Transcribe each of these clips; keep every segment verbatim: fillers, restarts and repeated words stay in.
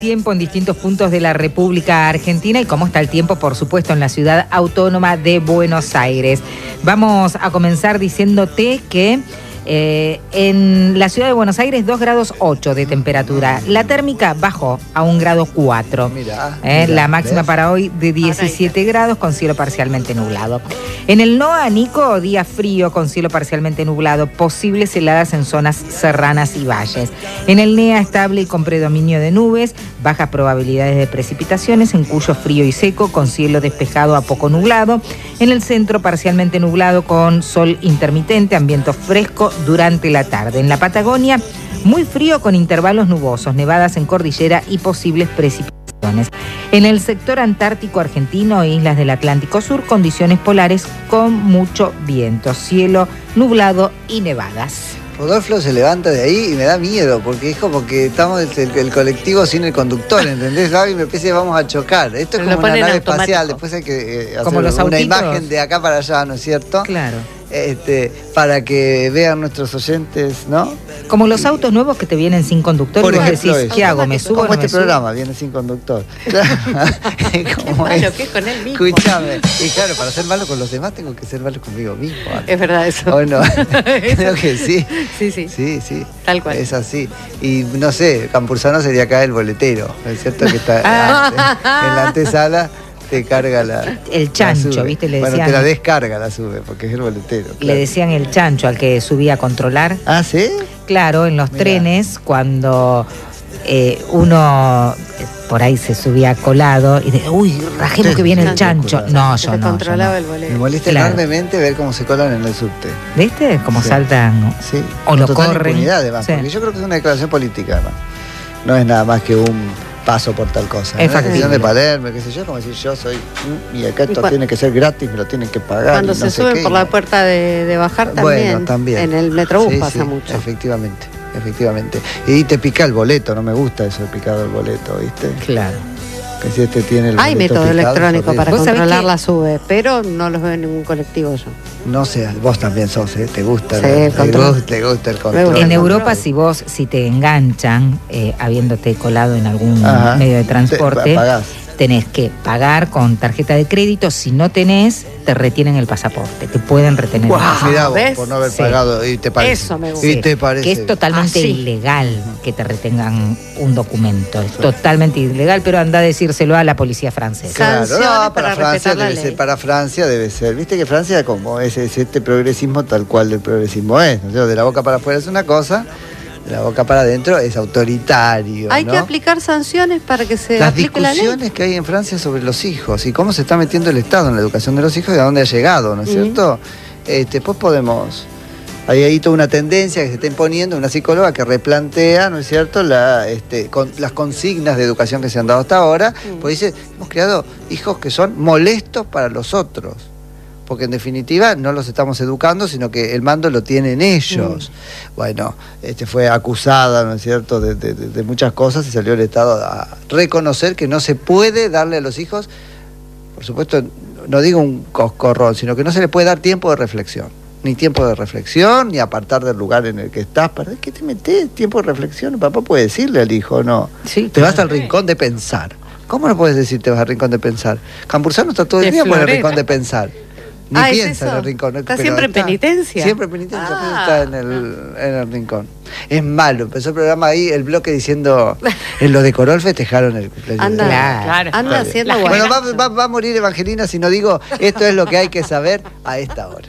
Tiempo en distintos puntos de la República Argentina y cómo está el tiempo, por supuesto, en la ciudad autónoma de Buenos Aires. Vamos a comenzar diciéndote que eh, en la ciudad de Buenos Aires dos grados ocho de temperatura. La térmica bajó a un grado cuatro. Mirá, eh, mirá, la máxima ¿ves? para hoy de diecisiete grados con cielo parcialmente nublado. En el NOA, Nico, día frío con cielo parcialmente nublado, posibles heladas en zonas serranas y valles. En el NEA, estable y con predominio de nubes, bajas probabilidades de precipitaciones, en Cuyo frío y seco con cielo despejado a poco nublado. En el centro, parcialmente nublado con sol intermitente, ambiente fresco durante la tarde. En la Patagonia, muy frío con intervalos nubosos, nevadas en cordillera y posibles precipitaciones. En el sector antártico argentino e islas del Atlántico Sur, condiciones polares con mucho viento, cielo nublado y nevadas. Rodolfo se levanta de ahí y me da miedo, porque es como que estamos el, el colectivo sin el conductor, ¿entendés? Gaby, me parece que vamos a chocar. Esto es Pero como lo una nave automático. espacial, después hay que eh, Como hacer los una autitos. imagen de acá para allá, ¿no es cierto? Claro. Este, para que vean nuestros oyentes, ¿no? Como los autos nuevos que te vienen sin conductor Por y vos ejemplo, decís, eso. ¿qué hago? ¿Me subo o Como no este me subo? programa viene sin conductor. Claro. Como Malo, es. que es con él mismo. Escúchame. Y claro, para ser malo con los demás tengo que ser malo conmigo mismo. Es verdad eso. ¿O no? Creo que sí. Sí, sí. Sí, sí. Tal cual. Es así. Y no sé, Campuzano sería acá el boletero, ¿no es cierto? Que está Ah. en la antesala, te carga la. El chancho, la sube. ¿viste? Le bueno, decían- te la descarga, la sube, porque es el boletero. Le claro. decían el chancho al que subía a controlar. Ah, ¿sí? Claro, en los Mirá. trenes, cuando eh, uno eh, por ahí se subía colado y de, uy, rajemos que viene el chancho. No, Se yo te no, yo controlaba no. el Me boleto. molesta Claro. enormemente ver cómo se colan en el subte. ¿Viste? Como Sí. saltan. Sí. O Con lo total corren. impunidad, además, Sí. porque yo creo que es una declaración política, además. No es nada más que un paso por tal cosa. Es ¿no? La factible. decisión de Palermo, qué sé yo, como decir yo soy mm, y acá Y esto cua- tiene que ser gratis, me lo tienen que pagar. Cuando y se no sé suben qué, por y la no. puerta de, de bajar también. Bueno, también. En el Metrobús Sí, pasa sí, mucho. Efectivamente, efectivamente. Y te pica el boleto, no me gusta eso de picado el boleto, ¿viste? Claro. Que si este tiene el Hay boleto método picado, es electrónico horrible. para ¿Vos sabés controlar que- la sube, pero no los veo en ningún colectivo yo. No sé, vos también sos, ¿eh? Te gusta, Sí, el, el te, control. gusta, te gusta el Me control. gusta En el Europa, control. si vos, si te enganchan, eh, habiéndote colado en algún Ajá. medio de Te- transporte, pagás. tenés que pagar con tarjeta de crédito. Si no tenés, te retienen el pasaporte. Te pueden retener el Guau. pasaporte. Mirá vos, ¿ves? por no haber Sí. pagado. Y te parece. Eso me gusta. Y te parece. Que es totalmente Ah, sí. ilegal que te retengan un documento. Es totalmente ilegal, pero anda a decírselo a la policía francesa. Claro, Sanciones no, para, para Francia respetar la debe ley. ser, para Francia debe ser. Viste que Francia como es, es este progresismo tal cual el progresismo es, ¿no es cierto? De la boca para afuera es una cosa, de la boca para adentro es autoritario. Hay ¿no? que aplicar sanciones para que se Las aplique la ley. discusiones que hay en Francia sobre los hijos y cómo se está metiendo el Estado en la educación de los hijos y a dónde ha llegado, ¿no es Ujú. cierto? Este, pues podemos. Hay ahí toda una tendencia que se está imponiendo, una psicóloga que replantea, ¿no es cierto?, la, este, con, las consignas de educación que se han dado hasta ahora, Mm. pues dice, hemos creado hijos que son molestos para los otros, porque en definitiva no los estamos educando, sino que el mando lo tienen ellos. Bueno, este, fue acusada, ¿no es cierto?, de, de- de- de muchas cosas y salió el Estado a reconocer que no se puede darle a los hijos, por supuesto, no digo un coscorrón, sino que no se le puede dar tiempo de reflexión. Ni tiempo de reflexión, ni apartar del lugar en el que estás. ¿Para qué te metes tiempo de reflexión? Papá puede decirle al hijo, no. Sí, Te vas al rincón de pensar. ¿Cómo no puedes decir te vas al rincón de pensar? Campuzano está todo el De día por el florera. rincón de pensar. Ni Ah, ¿es piensa eso? en el rincón. Está pero siempre en penitencia. Siempre en penitencia, Ah. pero está en el, en el rincón. Es malo. Empezó el programa ahí, el bloque diciendo, en lo de Corol festejaron el cumpleaños. Anda, de- Claro. anda Está haciendo bien. guay. Bueno, va, va- va a morir Evangelina si no digo, esto es lo que hay que saber a esta hora.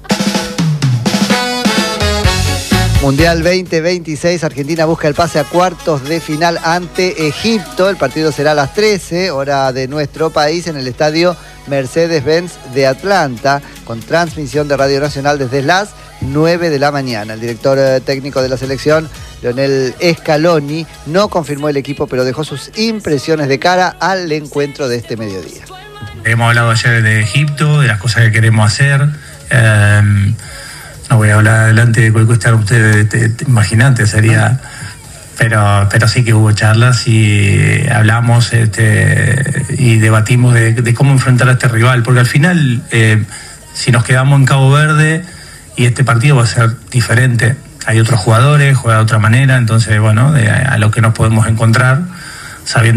Mundial veinte veintiséis, Argentina busca el pase a cuartos de final ante Egipto. El partido será a las trece, hora de nuestro país, en el estadio Mercedes-Benz de Atlanta, con transmisión de Radio Nacional desde las nueve de la mañana. El director eh, técnico de la selección, Lionel Scaloni, no confirmó el equipo, pero dejó sus impresiones de cara al encuentro de este mediodía. Hemos hablado ayer de Egipto, de las cosas que queremos hacer. Eh, no voy a hablar delante de cualquier estar ustedes, te- te- imaginante sería, pero, pero sí que hubo charlas y hablamos este, y debatimos de, de cómo enfrentar a este rival, porque al final, eh, si nos quedamos en Cabo Verde y este partido va a ser diferente, hay otros jugadores, juega de otra manera, entonces, bueno, de, a lo que nos podemos encontrar. sabiendo